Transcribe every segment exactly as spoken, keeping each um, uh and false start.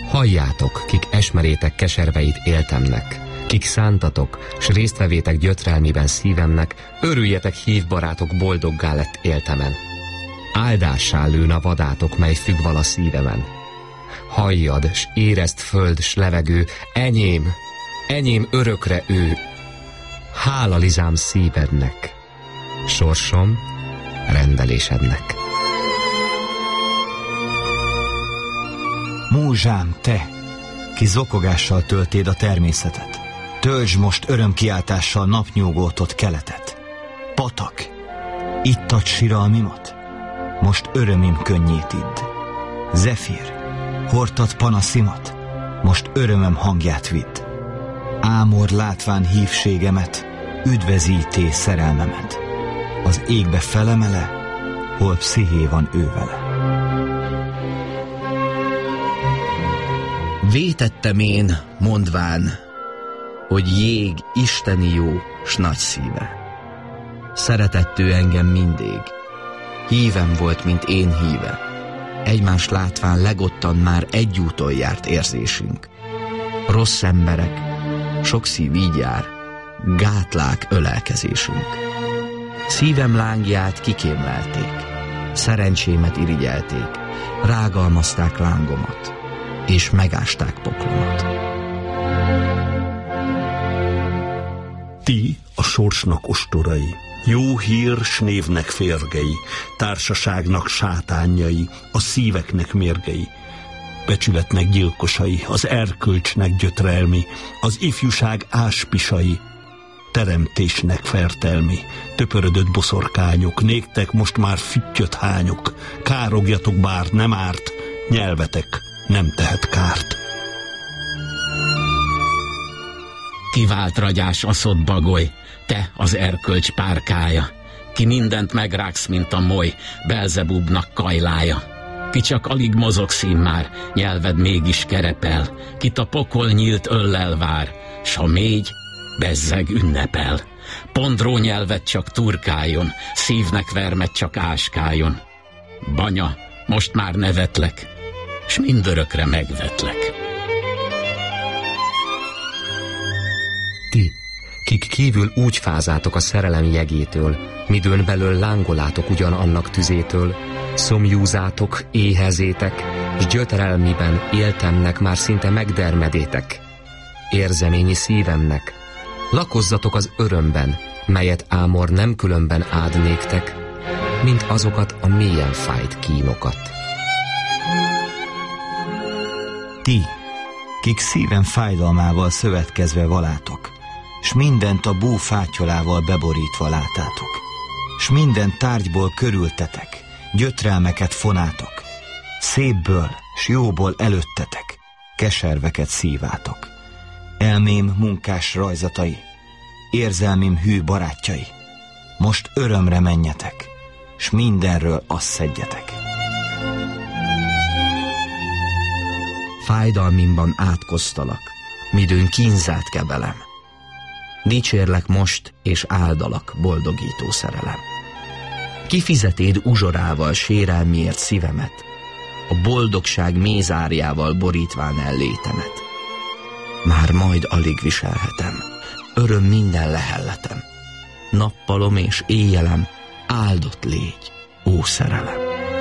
Halljátok, kik esmerétek keserveit éltemnek, kik szántatok, s résztvevétek gyötrelmiben szívemnek, örüljetek hívbarátok, boldoggá lett éltemen. Áldássá lőn a vadátok, mely függ val a szívemen. Halljad, s érezd föld, s levegő, enyém, enyém örökre ő. Hála lizám szívednek, sorsom rendelésednek. Múzsám, te, ki zokogással töltéd a természetet, töltsd most örömkiáltással napnyúgótot keletet. Patak, ittad siralmimat, most örömim könnyítidd. Zefír, hordtad panaszimat, most örömöm hangját vidd. Ámor látván hívségemet, üdvezíté szerelmemet. Az égbe felemele, hol psziché van ő vele. Vétettem én, mondván, hogy jég isteni jó, s nagy szíve. Szeretett ő engem mindig, hívem volt, mint én híve. Egymás látván legottan már egy úton járt érzésünk. Rossz emberek, sok szív így jár, gátlák ölelkezésünk. Szívem lángját kikémlelték, szerencsémet irigyelték, rágalmazták lángomat, és megásták poklomat. Ti a sorsnak ostorai, jó hír s névnek férgei, társaságnak sátánjai, a szíveknek mérgei, becsületnek gyilkosai, az erkölcsnek gyötrelmi, az ifjúság áspisai, teremtésnek fertelmi, töpörödött boszorkányok, néktek most már füttyöt hányok, károgjatok bár nem árt, nyelvetek nem tehet kárt. Kivált ragyás aszod bagoly, te az erkölcs párkája, ki mindent megrágsz, mint a moly, Belzebubnak kajlája. Ki csak alig mozogsz immár, nyelved mégis kerepel, kit a pokol nyílt öllel vár, s a mégy bezzeg ünnepel. Pondró nyelvet csak turkáljon, szívnek vermet csak áskáljon. Banya, most már nevetlek, s mindörökre megvetlek. Ti, kik kívül úgy fázátok a szerelem jegétől, midőn belől lángolátok ugyan annak tüzétől, szomjúzátok, éhezétek, s gyötrelmiben éltemnek már szinte megdermedétek. Érzeményi szívemnek, lakozzatok az örömben, melyet ámor nem különben áld néktek, mint azokat a mélyen fájt kínokat. Ti, kik szívem fájdalmával szövetkezve valátok, s mindent a bú fátyolával beborítva látátok, s minden tárgyból körültetek, gyötrelmeket fonátok, szépből s jóból előttetek, keserveket szívátok. Elmém munkás rajzatai, érzelmim hű barátjai, most örömre menjetek, s mindenről azt szedjetek. Fájdalmimban átkoztalak, midőn kínzát kebelem. Dicsérlek most, és áldalak, boldogító szerelem. Kifizetéd uzsorával sérelmiért szívemet, a boldogság mézárjával borítván el létemet. Már majd alig viselhetem, öröm minden lehelletem. Nappalom és éjjelem, áldott légy, ó szerelem.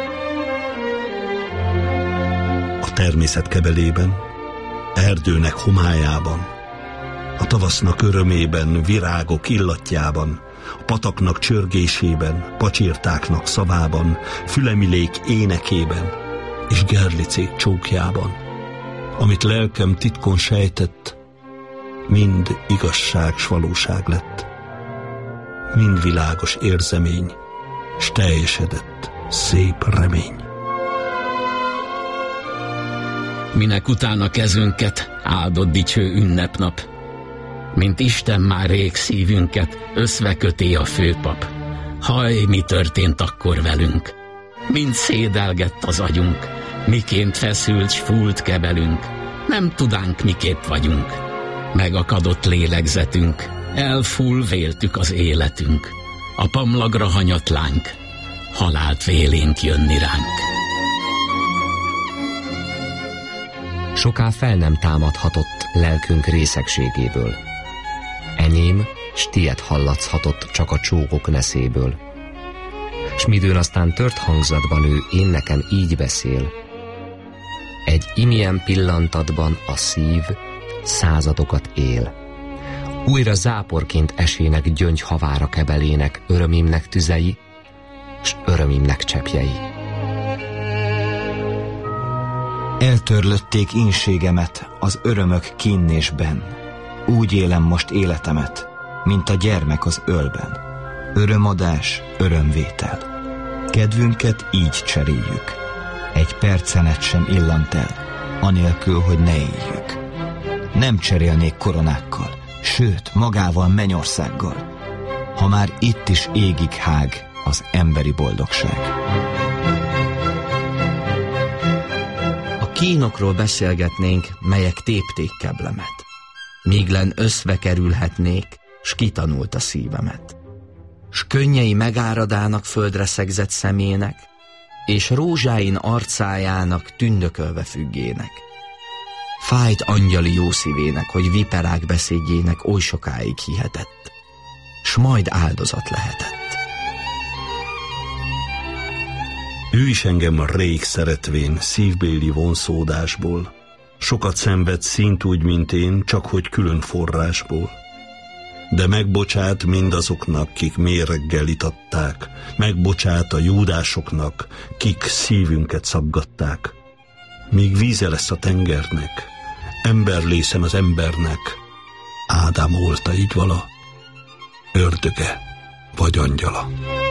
A természet kebelében, erdőnek homályában, a tavasznak örömében, virágok illatjában, a pataknak csörgésében, pacsirtáknak szavában, fülemilék énekében és gerlicék csókjában, amit lelkem titkon sejtett, mind igazság s valóság lett, mind világos érzemény, s teljesedett szép remény. Minek utána kezünket áldott dicső ünnepnap, mint Isten már rég szívünket összveköté a főpap. Haj, mi történt akkor velünk? Mind szédelgett az agyunk, miként feszült s fúlt kebelünk, nem tudánk, miképp vagyunk. Megakadott lélegzetünk, elfull véltük az életünk, a pamlagra hanyatlánk, halált vélénk jönni ránk. soká fel nem támadhatott lelkünk részegségéből. Enyém, s tied hallatszhatott csak a csókok neszéből. S midőn aztán tört hangzatban ő én nekem így beszél. Egy imilyen pillantatban a szív századokat él. Újra záporként esének gyöngy havára kebelének örömimnek tüzei, s örömimnek cseppjei. Eltörlötték inségemet az örömök kínésben. Úgy élem most életemet, mint a gyermek az ölben. Örömadás, örömvétel. Kedvünket így cseréljük. Egy percenet sem illant el, anélkül, hogy ne éljük. Nem cserélnék koronákkal, sőt, magával mennyországgal, ha már itt is égig hág az emberi boldogság. A kínokról beszélgetnénk, melyek tépték keblemet. Míglen összve kerülhetnék, s kitanult a szívemet. S könnyei megáradának földre szegzett szemének, és rózsáin arcájának tündökölve függének. Fájt angyali jó szívének, hogy viperák beszédjének oly sokáig hihetett, s majd áldozat lehetett. Ő is engem a rég szeretvén, szívbéli vonszódásból. Sokat szenved szint úgy, mint én, csak hogy külön forrásból. De megbocsát mindazoknak, kik méreggel itatták, megbocsát a júdásoknak, kik szívünket szaggatták. Míg víze lesz a tengernek, ember lészen az embernek, Ádám olta így vala, ördöge vagy angyala.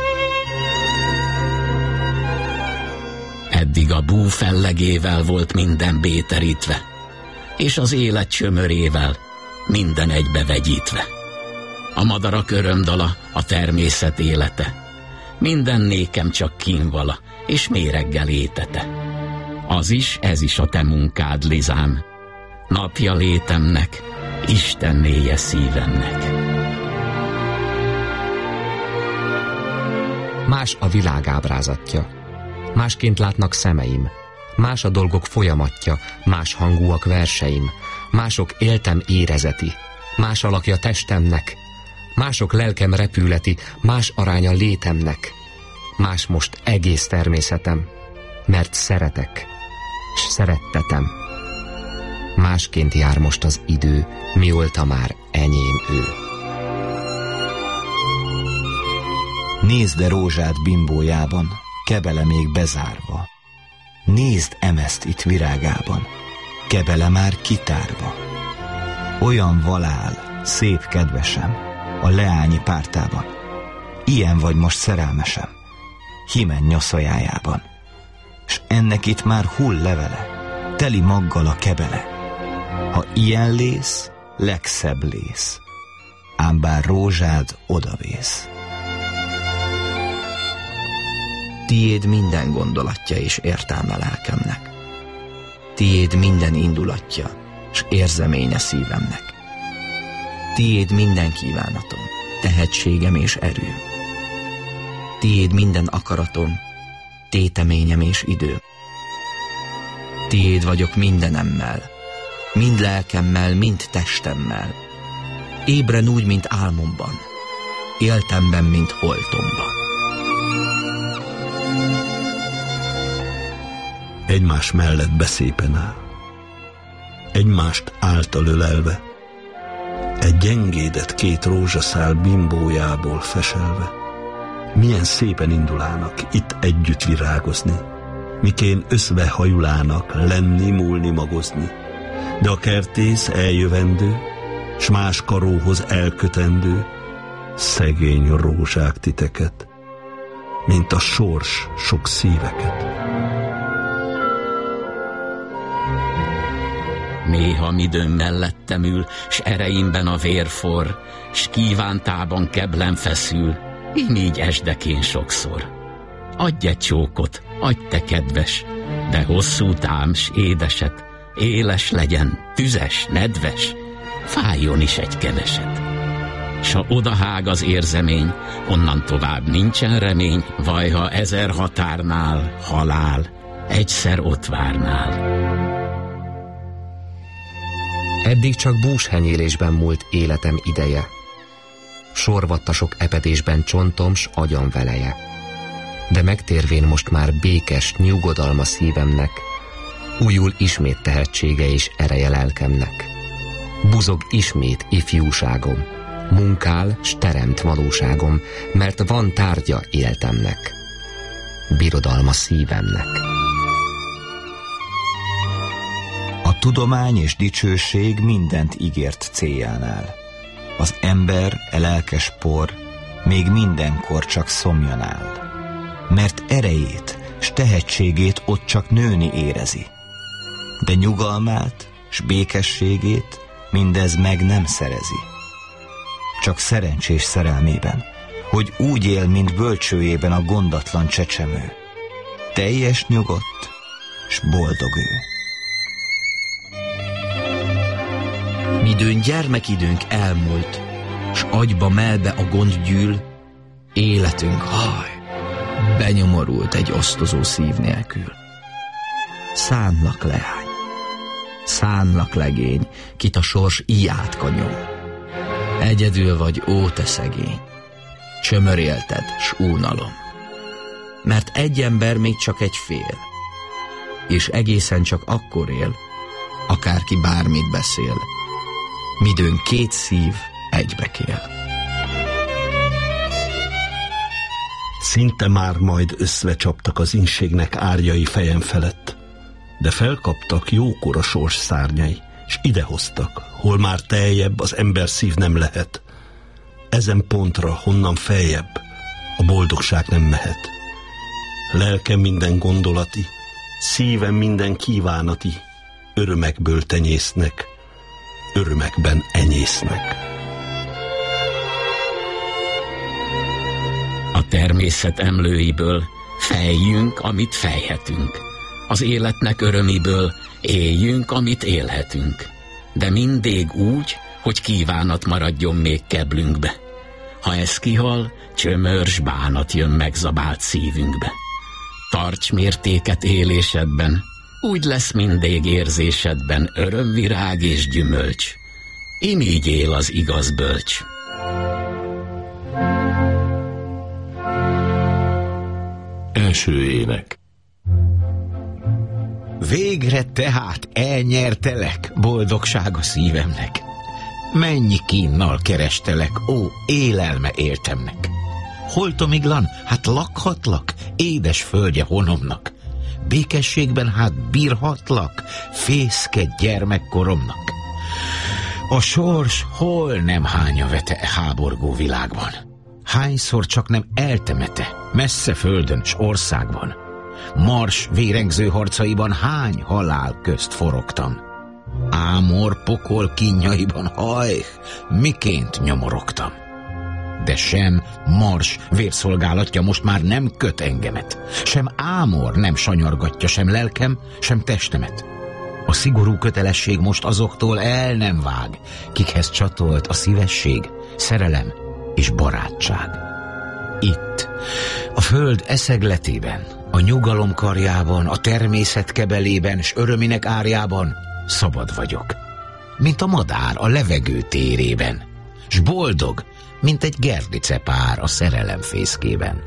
Eddig a bú fellegével volt minden béterítve, és az élet csömörével minden egybe vegyítve. A madarak örömdala, a természet élete, minden nékem csak kínvala, és méreggel étete. Az is, ez is a te munkád, Lizám, napja létemnek, Istennéje szívemnek. Más a világ ábrázatja, másként látnak szemeim, más a dolgok folyamatja, más hangúak verseim, mások éltem érezeti, más alakja testemnek, mások lelkem repületi, más aránya létemnek, más most egész természetem, mert szeretek, s szerettetem. Másként jár most az idő, mióta már enyém ő. Nézd-e rózsát bimbójában, kebele még bezárva. Nézd emeszt itt virágában, kebele már kitárva. Olyan valál, szép kedvesem, a leányi pártában. Ilyen vagy most szerelmesem, himen nyoszajájában. S ennek itt már hull levele, teli maggal a kebele. Ha ilyen lész, legszebb lész, ám bár rózsád odavész. Tiéd minden gondolatja és értelme lelkemnek. Tiéd minden indulatja, s érzeménye szívemnek. Tiéd minden kívánatom, tehetségem és erőm. Tiéd minden akaratom, téteményem és időm. Tiéd vagyok mindenemmel, mind lelkemmel, mind testemmel. Ébren úgy, mint álmomban, éltemben, mint holtomban. Egymás mellett beszépen áll, egymást által ölelve, egy gyengédet két rózsaszál bimbójából feselve. Milyen szépen indulának itt együtt virágozni, mikén összve hajulának lenni, múlni, magozni. De a kertész eljövendő, s más karóhoz elkötendő, szegény rózsák titeket, mint a sors sok szíveket. Néha midőn mellettem ül, s ereimben a vér forr, s kívántában keblem feszül, én így esdekén sokszor. Adj egy csókot, adj te kedves, de hosszú tám s édeset, éles legyen, tüzes, nedves, fájjon is egy keveset. S ha odahág az érzemény, onnan tovább nincsen remény, vaj, ha ezer határnál, halál, egyszer ott várnál. Nézd, Eddig csak búshenyélésben múlt életem ideje. Sorvattasok epedésben csontom s agyam veleje. De megtérvén most már békes nyugodalma szívemnek, újul ismét tehetsége és ereje lelkemnek. Buzog ismét ifjúságom, munkál s teremt valóságom, mert van tárgya éltemnek, birodalma szívemnek. A tudomány és dicsőség mindent ígért céljánál. Az ember, e lelkes por, még mindenkor csak szomjan áll, mert erejét s tehetségét ott csak nőni érezi. De nyugalmát s békességét mindez meg nem szerezi. Csak szerencsés szerelmében, hogy úgy él, mint bölcsőjében a gondatlan csecsemő. Teljes nyugodt s boldog ő. Midőn gyermekidőnk elmúlt, s agyba melbe a gond gyűl, életünk, haj, benyomorult egy osztozó szív nélkül. Szánlak leány, szánlak legény, kit a sors iját nyom. Egyedül vagy, ó te szegény, csömörélted s únalom. Mert egy ember még csak egy fél, és egészen csak akkor él, akárki bármit beszél. Midőn két szív egybekél. Szinte már majd összecsaptak az inségnek árjai fejem felett, de felkaptak jókora sors szárnyai, s idehoztak, hol már teljebb az ember szív nem lehet. Ezen pontra, honnan feljebb, a boldogság nem mehet. Lelkem minden gondolati, szívem minden kívánati, örömekből tenyésznek, örömekben enyésznek. A természet emlőiből fejjünk, amit fejhetünk. Az életnek örömiből éljünk, amit élhetünk. De mindig úgy, hogy kívánat maradjon még keblünkbe. Ha ez kihal, csömörs bánat jön megzabált szívünkbe. Tarts mértéket élésedben, úgy lesz mindig érzésedben örömvirág és gyümölcs. Én így él az igaz bölcs. Első ének. Végre tehát elnyertelek, boldogság a szívemnek. Mennyi kínnal kerestelek, ó, élelme éltemnek. Holtomiglan, hát lakhatlak, édes földje honomnak. Békességben hát bírhatlak, fészke gyermekkoromnak. A sors hol nem hánya vete e háborgó világban. Hányszor csak nem eltemete, messze földön s országban. Mars vérengző harcaiban hány halál közt forogtam. Ámor pokol kínjaiban, haj, miként nyomorogtam. De sem Mars vérszolgálatja most már nem köt engemet, sem ámor nem sanyargatja sem lelkem, sem testemet. A szigorú kötelesség most azoktól el nem vág, kikhez csatolt a szívesség, szerelem és barátság. Itt, a föld eszegletében, a nyugalom karjában, a természet kebelében s öröminek árjában szabad vagyok, mint a madár a levegő térében, s boldog, mint egy gerdice pár a szerelem fészkében.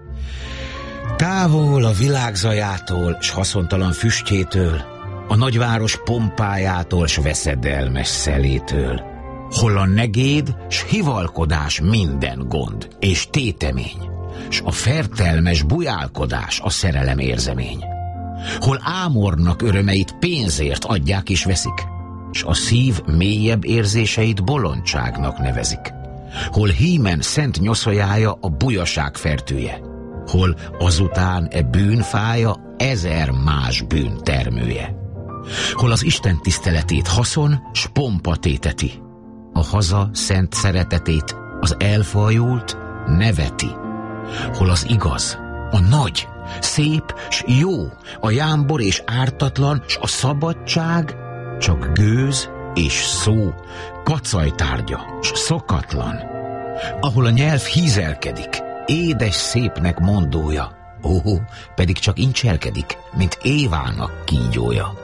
Távol a világ zajától s haszontalan füstjétől, a nagyváros pompájától s veszedelmes szelétől, hol a negéd s hivalkodás minden gond és tétemény, s a fertelmes bujálkodás a szerelem érzemény. Hol ámornak örömeit pénzért adják és veszik, s a szív mélyebb érzéseit bolondságnak nevezik. Hol hímen szent nyoszajája a bujaság fertője, hol azután e bűnfája ezer más bűn termője. Hol az Isten tiszteletét haszon s pompa téteti, a haza szent szeretetét az elfajult neveti. Hol az igaz, a nagy, szép s jó, a jámbor és ártatlan, s a szabadság csak gőz és szó, kacajtárgya s szokatlan. Ahol a nyelv hízelkedik, édes szépnek mondója, ó, pedig csak incselkedik, mint Évának kígyója.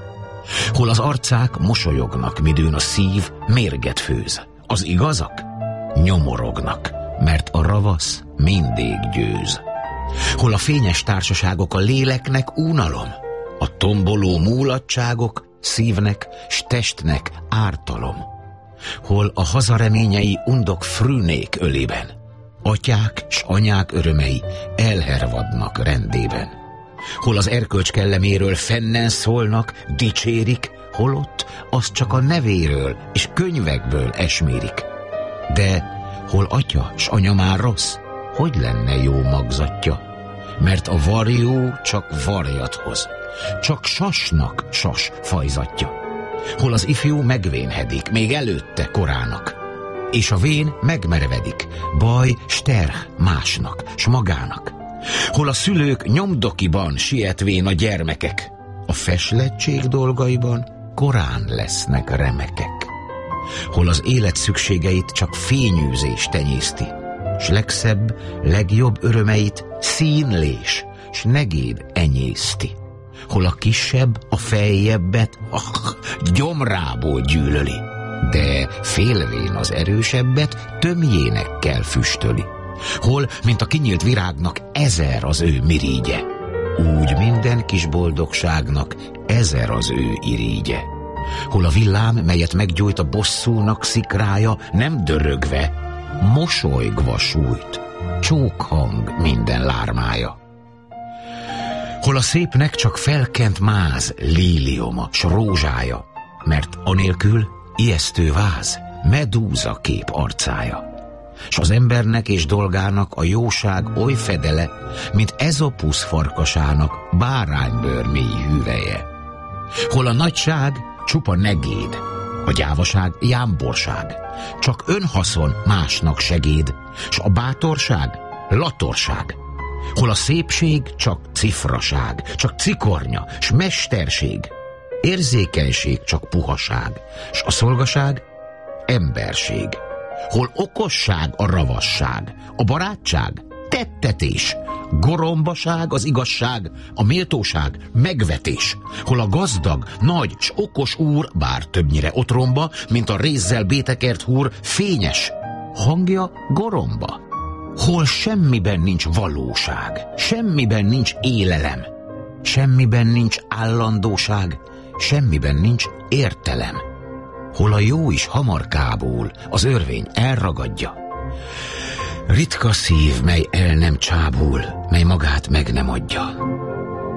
Hol az arcák mosolyognak, midőn a szív mérget főz. Az igazak nyomorognak, mert a ravasz mindig győz. Hol a fényes társaságok a léleknek unalom, a tomboló múlatságok szívnek s testnek ártalom. Hol a hazareményei undok frűnék ölében, atyák s anyák örömei elhervadnak rendében. Hol az erkölcs kelleméről fennen szólnak, dicsérik, holott azt csak a nevéről és könyvekből esmérik. De hol atya s anya már rossz, hogy lenne jó magzatja? Mert a varjú csak varjat hoz, csak sasnak sas fajzatja. Hol az ifjú megvénhedik, még előtte korának, és a vén megmerevedik, baj s terh másnak, s magának. Hol a szülők nyomdokiban sietvén a gyermekek, a feslettség dolgaiban korán lesznek remekek. Hol az élet szükségeit csak fényűzés tenyészti, s legszebb, legjobb örömeit színlés, s negéd enyészti. Hol a kisebb a fejjebbet ah, gyomrából gyűlöli, de félvén az erősebbet tömjénekkel füstöli. Hol, mint a kinyílt virágnak ezer az ő mirígye, úgy minden kis boldogságnak ezer az ő irigye. Hol a villám, melyet meggyújt a bosszúnak szikrája, nem dörögve, mosolygva sújt, csókhang minden lármája. Hol a szépnek csak felkent máz, lílioma s rózsája, mert anélkül ijesztő váz, medúza kép arcája. S az embernek és dolgának a jóság oly fedele, mint Ezopusz farkasának báránybőr mély hüveje. Hol a nagyság csupa negéd, a gyávaság jámborság, csak önhaszon másnak segéd, s a bátorság latorság. Hol a szépség csak cifraság, csak cikornya, s mesterség, érzékenység csak puhaság, s a szolgaság emberség. Hol okosság a ravasság, a barátság tettetés, gorombaság az igazság, a méltóság megvetés. Hol a gazdag, nagy s okos úr, bár többnyire otromba, mint a rézzel bétekert húr, fényes, hangja goromba. Hol semmiben nincs valóság, semmiben nincs élelem, semmiben nincs állandóság, semmiben nincs értelem. Hol a jó is hamar kábul, az örvény elragadja. Ritka szív, mely el nem csábul, mely magát meg nem adja.